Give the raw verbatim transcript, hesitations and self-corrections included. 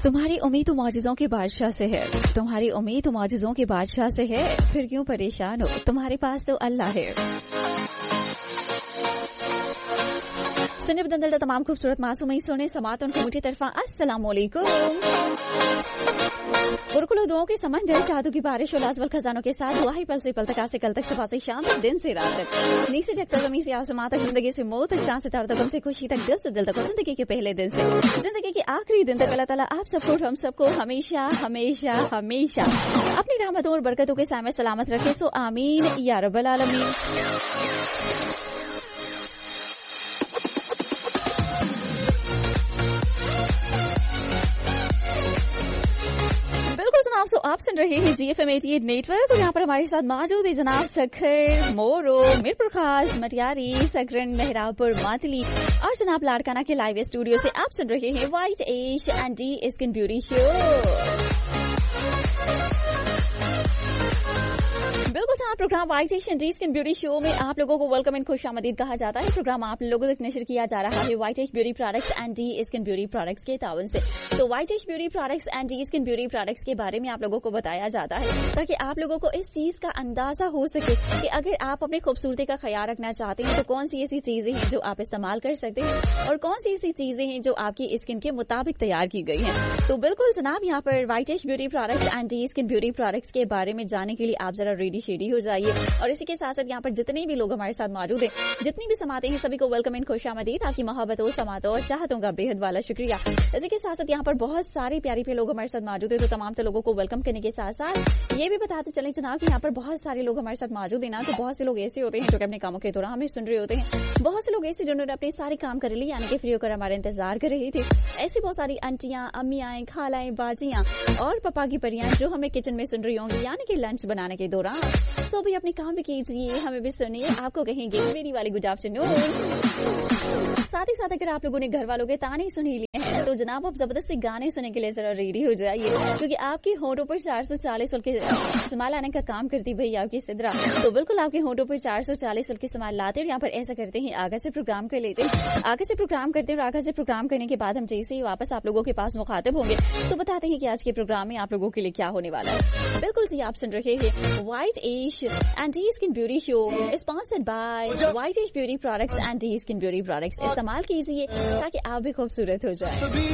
तुम्हारी उम्मीद तो मौजज़ों के बादशाह से है, तुम्हारी उम्मीद तो मौजज़ों के बादशाह से है, फिर क्यों परेशान हो, तुम्हारे पास तो अल्लाह है। सुनिए बदंदल तमाम खूबसूरत मासूमी सोने समात उनकी मुठी तरफा अस्सलाम वालेकुम। गुरुकुल दुआओं के समंदर जादू की बारिश और लाजवल खजानों के साथ दुआ ही पल से पल तक आज से कल तक सुबह से शाम तक दिन से रात तक नीचे जगता जमीन से आसमां तक जिंदगी से मौत तक चांद से तार तक गम से खुशी तक दिल से दिल तक जिंदगी के पहले दिन से जिंदगी के आखिरी दिन तक अल्लाह ताला आप सबको हम सबको हमेशा हमेशा हमेशा अपनी रहमतों और बरकतों के सामने सलामत रखे। सो आमीन या रब्बल आलमीन। सो आप सुन रहे हैं जी एफ एम अठासी नेटवर्क और यहाँ पर हमारे साथ मौजूद है जनाब सखर मोरो मीरपुर खास मटियारी सकरन मेहरापुर मातली और जनाब लाड़काना के लाइव स्टूडियो से आप सुन रहे हैं white ash and D skin beauty show. बिल्कुल जनाब programme white ash and D skin beauty show में आप लोगों को वेलकम एंड खुशामदीद कहा जाता है। प्रोग्राम आप लोगों तक नशर किया जा रहा है white ash beauty products and D skin beauty products के तावन से। तो white ash beauty products and D skin beauty products के बारे में आप लोगों को बताया जाता है ताकि आप लोगों को इस चीज का अंदाजा हो सके कि अगर आप अपनी खूबसूरती का ख्याल रखना चाहते हैं तो कौन सी ऐसी चीजें हैं जो आप इस्तेमाल कर सकते हैं और कौन सी ऐसी चीजें हैं जो आपकी स्किन के मुताबिक तैयार की गई हैं। तो बिल्कुल जनाब यहाँ पर white ash beauty products and D skin beauty products के बारे में जानने के लिए आप जरा रेडी शेडी हो जाइए। और इसी के साथ साथ यहाँ पर जितने भी लोग हमारे साथ मौजूद हैं, जितनी भी समाते हैं, सभी को वेलकम एंड खुशामदीद। आपकी मोहब्बतों समातों और चाहतों का बेहद वाला शुक्रिया। इसी के साथ साथ यहाँ पर बहुत सारे प्यारे प्यारे लोग हमारे साथ मौजूद है। तो तमाम तो लोगों को वेलकम करने के साथ साथ ये भी बताते चले जनाब कि यहाँ पर बहुत सारे लोग हमारे साथ मौजूद है ना। तो बहुत से लोग ऐसे होते हैं जो अपने कामों के दौरान हमें सुन रहे होते हैं, बहुत से लोग ऐसे जिन्होंने अपने सारे काम कर लिए यानी कि फ्री होकर हमारे इंतजार कर रही थी। ऐसी बहुत सारी आंटियां, अम्मियां, खालाएं, बाजियां और पापा की परियां जो हमें किचन में सुन रही होंगी यानी कि लंच बनाने के दौरान। सो भी अपने काम भी कीजिए, हमें भी सुनिए, आपको कहेंगे मेरी वाली गुड आफ्टरनून। साथ ही साथ अगर आप लोगों ने घर वालों के ताने सुन ही लिए हैं तो जनाब आप जबरदस्ती गाने सुनने के लिए जरा रेडी हो जाइए क्योंकि आपकी होंठों पर चार सौ चालीस साल के इस्तेमाल आने का काम करती भाई आपकी सिद्रा। तो बिल्कुल आपके होंठों पर चार सौ चालीस साल के इस्तेमाल लाते हैं। यहाँ पर ऐसा करते हैं, आगे से प्रोग्राम कर लेते हैं, आगे से प्रोग्राम करते हैं और आगे से प्रोग्राम करने के बाद हम जैसे ही वापस आप लोगों के पास मुखातिब होंगे तो बताते हैं कि आज के प्रोग्राम में आप लोगों के लिए क्या होने वाला है। बिल्कुल जी आप सुन रहे हैं white ash and D skin beauty show sponsored by white ash beauty products and D skin beauty products. इस्तेमाल कीजिए ताकि आप भी खूबसूरत हो जाए।